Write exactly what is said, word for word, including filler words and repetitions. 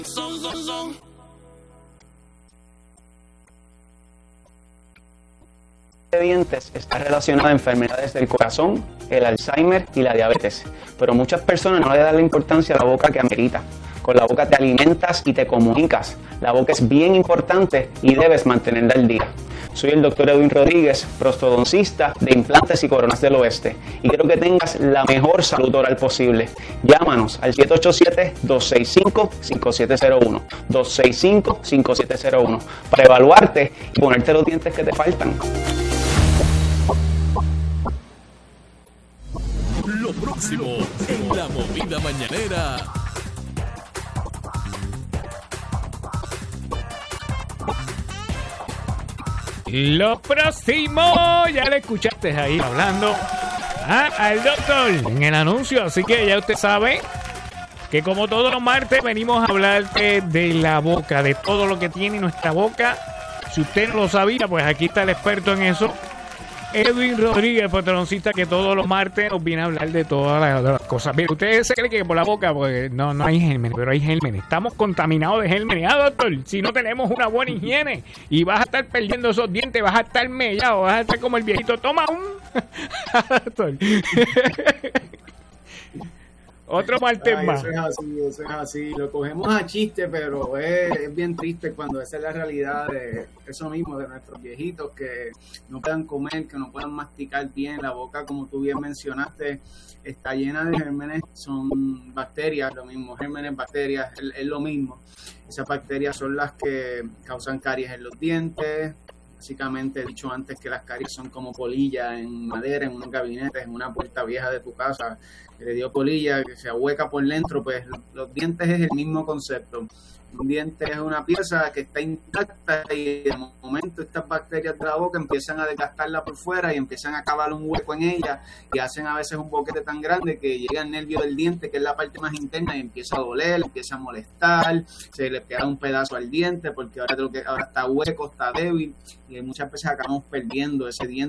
Son, son, son. De dientes está relacionada a enfermedades del corazón, el Alzheimer y la diabetes, pero muchas personas no le dan la importancia a la boca que amerita. Con la boca te alimentas y te comunicas. La boca es bien importante y debes mantenerla al día. Soy el doctor Edwin Rodríguez, prostodoncista de Implantes y Coronas del Oeste, y quiero que tengas la mejor salud oral posible. Llámanos al siete ocho siete, dos seis cinco, cinco siete cero uno, dos seis cinco, cinco siete cero uno para evaluarte y ponerte los dientes que te faltan. Lo próximo en La Movida Mañanera. Lo próximo, ya le escuchaste ahí hablando ah, al doctor en el anuncio, así que ya usted sabe que como todos los martes venimos a hablarte de la boca, de todo lo que tiene nuestra boca. Si usted no lo sabía, pues aquí está el experto en eso, Edwin Rodríguez, patroncista, que todos los martes nos viene a hablar de todas las, de las cosas. Mira, ustedes se creen que por la boca, pues no, no hay gérmenes, pero hay gérmenes. Estamos contaminados de gérmenes. Ah, doctor, si no tenemos una buena higiene y vas a estar perdiendo esos dientes, vas a estar mellado, vas a estar como el viejito. Toma un... doctor. Otro martes Ay, más. Eso es así, eso es así. Lo cogemos a chiste, pero es, es bien triste cuando esa es la realidad de eso mismo, de nuestros viejitos que no puedan comer, que no puedan masticar bien. La boca, como tú bien mencionaste, está llena de gérmenes, son bacterias, lo mismo, gérmenes, bacterias, es, es lo mismo. Esas bacterias son las que causan caries en los dientes. Básicamente he dicho antes que las caries son como polillas en madera, en un gabinete, en una puerta vieja de tu casa, que le dio polilla, que se ahueca por dentro. Pues los dientes es el mismo concepto. Un diente es una pieza que está intacta y de momento estas bacterias de la boca empiezan a desgastarla por fuera y empiezan a cavar un hueco en ella y hacen a veces un boquete tan grande que llega al nervio del diente, que es la parte más interna, y empieza a doler, empieza a molestar, se le queda un pedazo al diente porque ahora, lo que, ahora está hueco, está débil, y muchas veces acabamos perdiendo ese diente